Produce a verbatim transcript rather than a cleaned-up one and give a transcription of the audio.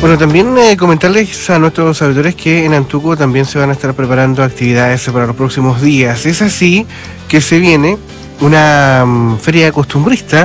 Bueno, también eh, comentarles a nuestros auditores que en Antuco también se van a estar preparando actividades para los próximos días. Es así que se viene una um, feria costumbrista